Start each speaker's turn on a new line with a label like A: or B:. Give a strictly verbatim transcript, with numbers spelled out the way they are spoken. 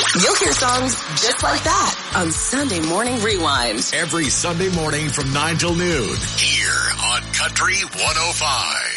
A: You'll hear songs just like that on Sunday Morning Rewind.
B: Every Sunday morning from nine till noon here on Country one oh five.